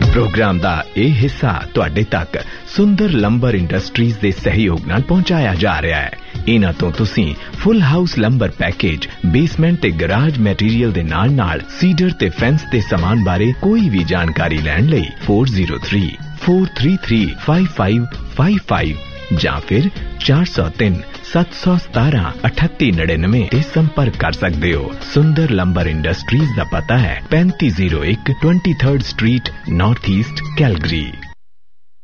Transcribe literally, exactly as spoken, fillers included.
Programme दा ਇਹ ਹਿੱਸਾ ਤੁਹਾਡੇ ਤੱਕ ਸੁੰਦਰ ਲੰਬਰ ਇੰਡਸਟਰੀਜ਼ ਦੇ ਸਹਿਯੋਗ ਨਾਲ ਪਹੁੰਚਾਇਆ ਜਾ ਰਿਹਾ ਹੈ। ਇਹਨਾਂ ਤੋਂ ਤੁਸੀਂ ਫੁੱਲ ਹਾਊਸ ਲੰਬਰ ਪੈਕੇਜ, ਬੇਸਮੈਂਟ ਤੇ ਗਰਾਜ ਮਟੀਰੀਅਲ ਦੇ ਨਾਲ ਨਾਲ ਸੀਡਰ ਤੇ ਫੈਂਸ ਦੇ ਸਮਾਨ ਬਾਰੇ ਕੋਈ ਵੀ ਜਾਣਕਾਰੀ ਲੈਣ ਲਈ four zero three four three three five five five five ਜਾਂ ਫਿਰ ਚਾਰ ਸੌ ਤਿੰਨ ਸੱਤ ਸੌ ਸਤਾਰਾਂ ਅਠੱਤੀ ਨੜਿਨਵੇਂ ਤੇ ਸੰਪਰਕ ਕਰ ਸਕਦੇ ਹੋ। ਸੁੰਦਰ ਲੰਬਰ ਇੰਡਸਟਰੀਜ਼ ਦਾ ਪਤਾ ਹੈ ਪੈਂਤੀ ਜ਼ੀਰੋ ਇੱਕ twenty third street, north East, Calgary.